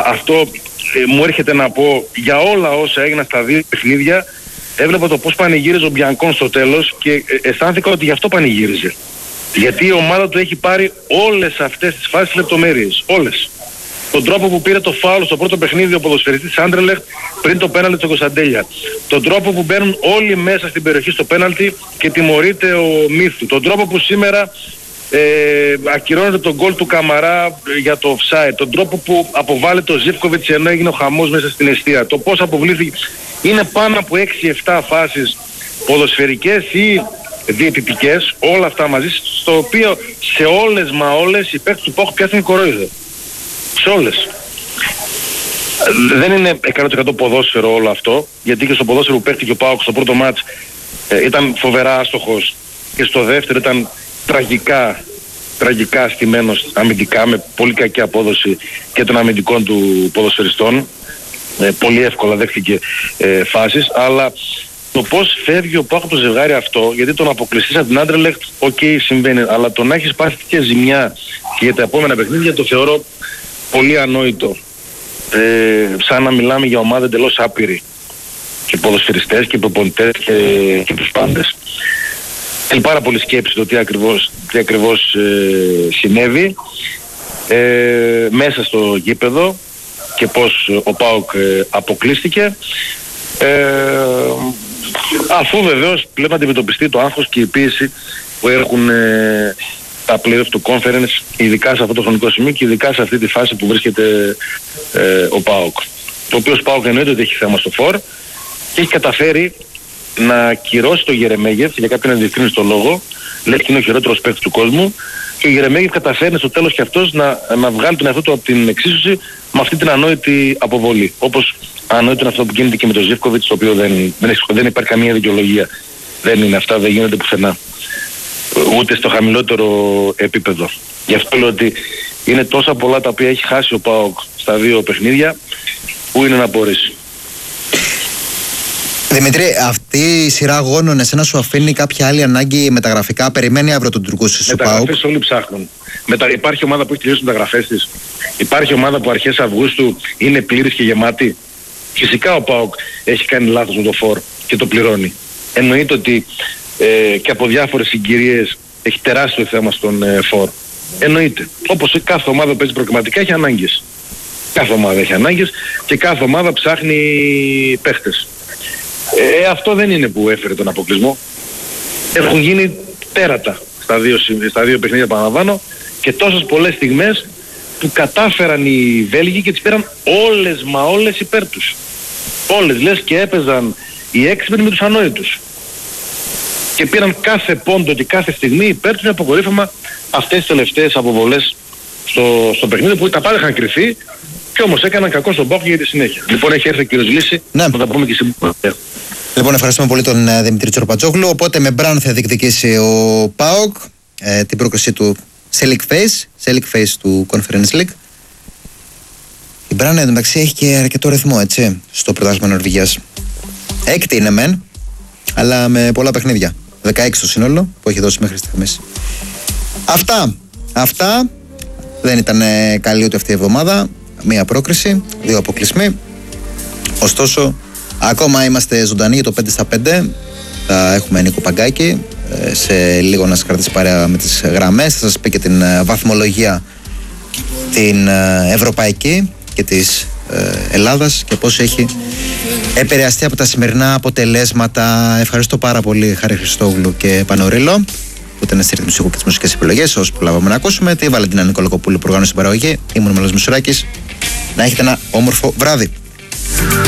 αυτό μου έρχεται να πω για όλα όσα έγιναν στα δύο παιχνίδια. Έβλεπα το πώς πανηγύριζε ο Μπιανκόν στο τέλος και αισθάνθηκα ότι γι' αυτό πανηγύριζε. Γιατί η ομάδα του έχει πάρει όλες αυτές τις φάσεις λεπτομέρειες. Όλες. Τον τρόπο που πήρε το φάουλ στο πρώτο παιχνίδι ο ποδοσφαιριστής Άντερλεχτ πριν το πέναλτι του Κωνσταντέλια. Τον τρόπο που μπαίνουν όλοι μέσα στην περιοχή στο πέναλτι και τιμωρείται ο Μύθου. Τον τρόπο που σήμερα ακυρώνεται τον γκολ του Καμαρά για το offside. Τον τρόπο που αποβάλλεται ο Ζίβκοβιτς ενώ έγινε ο χαμός μέσα στην εστία. Το πώς αποβλήθηκε. Είναι πάνω από 6-7 φάσεις ποδοσφαιρικές ή διαιτητικές, όλα αυτά μαζί, στο οποίο σε όλες μα όλες οι παίκτες του ΠΑΟΚ πιάσουν κορόιδο. Σε όλες. Δεν είναι 100% ποδόσφαιρο όλο αυτό, γιατί και στο ποδόσφαιρο που παίχτηκε ο ΠΑΟΚ στο πρώτο μάτς ήταν φοβερά άστοχος και στο δεύτερο ήταν τραγικά στημένος αμυντικά, με πολύ κακή απόδοση και των αμυντικών του ποδοσφαιριστών. Πολύ εύκολα δέχτηκε φάσεις, αλλά το πώς φεύγει ο ΠΑΟΚ από το ζευγάρι αυτό, γιατί τον αποκλειστείς από την Άντερλεχτ, συμβαίνει, αλλά το να έχεις πάθει και ζημιά και για τα επόμενα παιχνίδια το θεωρώ πολύ ανόητο. Σαν να μιλάμε για ομάδα εντελώς άπειρη, και ποδοσφαιριστές και προπονητές και τους πάντες. Θέλει πάρα πολύ σκέψη το τι ακριβώς συνέβη μέσα στο γήπεδο και πώς ο ΠΑΟΚ αποκλείστηκε, αφού βεβαίως πλέον αντιμετωπιστεί το άγχος και η πίεση που έχουν τα playoff του conference, ειδικά σε αυτό το χρονικό σημείο και ειδικά σε αυτή τη φάση που βρίσκεται ο ΠΑΟΚ. Το οποίο ο ΠΑΟΚ εννοείται ότι έχει θέμα στο φορ και έχει καταφέρει να κυρώσει το Γερεμέγεφ για κάποιον αντιευκρίνηση το λόγο, λέει και είναι ο χειρότερος παίκτης του κόσμου, και ο Γερεμέγεφ καταφέρνει στο τέλος και αυτός να βγάλει τον εαυτό του από την εξίσωση με αυτή την ανόητη αποβολή. Όπως ανόητο είναι αυτό που γίνεται και με τον Ζίβκοβιτς, το οποίο δεν υπάρχει καμία δικαιολογία. Δεν είναι αυτά, δεν γίνονται πουθενά. Ούτε στο χαμηλότερο επίπεδο. Γι' αυτό λέω ότι είναι τόσα πολλά τα οποία έχει χάσει ο ΠΑΟΚ στα δύο παιχνίδια, που είναι να απορρίσει. Δημήτρη, αυτή η σειρά αγώνων εσένα σου αφήνει κάποια άλλη ανάγκη μεταγραφικά? Περιμένει αύριο τον Τουρκό σου ΠΑΟΚ? Μεταγραφές όλοι ψάχνουν. Υπάρχει ομάδα που έχει τελειώσει μεταγραφές της. Υπάρχει ομάδα που αρχές Αυγούστου είναι πλήρης και γεμάτη. Φυσικά ο ΠΑΟΚ έχει κάνει λάθος με το φορ και το πληρώνει. Εννοείται ότι και από διάφορες συγκυρίες έχει τεράστιο θέμα στον φορ. Εννοείται. Όπως κάθε ομάδα που παίζει προκριματικά έχει ανάγκες. Κάθε ομάδα έχει ανάγκες και κάθε ομάδα ψάχνει παίχτες. Αυτό δεν είναι που έφερε τον αποκλεισμό. Έχουν γίνει τέρατα στα δύο παιχνίδια, παραλαμβάνω, και τόσες πολλές στιγμές που κατάφεραν οι Βέλγοι και τις πήραν όλες μα όλες υπέρ τους. Όλες, λες και έπαιζαν οι έξυπνοι με τους ανόητους. Και πήραν κάθε πόντο και κάθε στιγμή υπέρ τους, με αποκορύφωμα αυτές τις τελευταίες αποβολές στο παιχνίδι, που τα πάντα είχαν κρυφθεί και όμως έκαναν κακό στον ΠΑΟΚ για τη συνέχεια. Λοιπόν, έχει έρθει ο κύριος Λύση, θα τα πούμε και στην πορεία. Λοιπόν, ευχαριστούμε πολύ τον Δημήτρη Τσορπατζόγλου. Οπότε με μπραν θα διεκδικήσει ο ΠΑΟΚ την πρόκρισή του σε League Phase του Conference League. Η μπραν εντωμεταξύ έχει και αρκετό ρυθμό, έτσι, στο πρωτάθλημα Νορβηγίας. Έκτη είναι μεν, αλλά με πολλά παιχνίδια. 16 το σύνολο που έχει δώσει μέχρι στιγμής. Αυτά δεν ήταν καλή ούτε αυτή η εβδομάδα. Μία πρόκριση, 2 αποκλεισμοί. Ωστόσο, ακόμα είμαστε ζωντανοί για το 5-5. Θα έχουμε Νίκο Παγκάκη σε λίγο να σας κρατήσει παρέα με τις γραμμές. Θα σας πει και την βαθμολογία την ευρωπαϊκή και της Ελλάδας και πώς έχει επηρεαστεί από τα σημερινά αποτελέσματα. Ευχαριστώ πάρα πολύ Χάρη Χριστόγλου και Πανορίλο που ήταν στη ρυθμιστική και τις μουσικές επιλογές, όσους προλάβαμε να ακούσουμε. Τη Βαλεντίνα Νικολακοπούλου που οργάνωσε την παραγωγή. Ήμουν ο Μελός Μισουράκης. Να έχετε ένα όμορφο βράδυ.